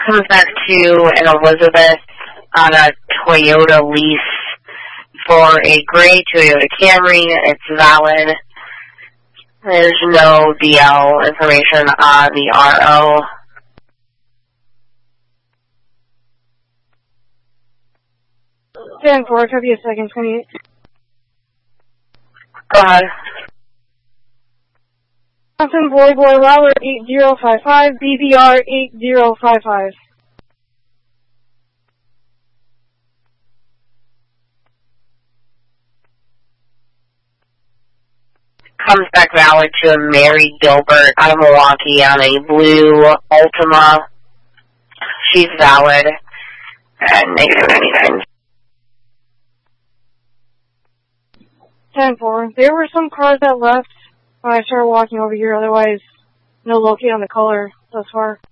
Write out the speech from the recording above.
Comes back to an Elizabeth on a Toyota lease for a gray Toyota Camry. It's valid. There's no DL information on the RO. Stand for, copy a second, 28. Go ahead. Johnson Boy Robert 8055, BBR 8055. Comes back valid to a Mary Gilbert out of Milwaukee on a blue Ultima. She's valid and negative anything. 10-4. There were some cars that left when I started walking over here, otherwise no locate on the color thus far.